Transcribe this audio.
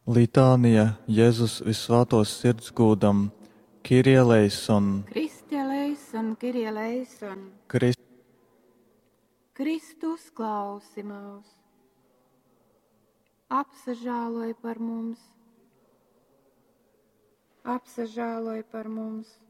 Litānija Jēzus visvētos sirds gūdam, Kyrie eleison, Kriste eleison, Kyrie eleison, Kristus klausi mūs, apsažāloj par mums, apsažāloj par mums.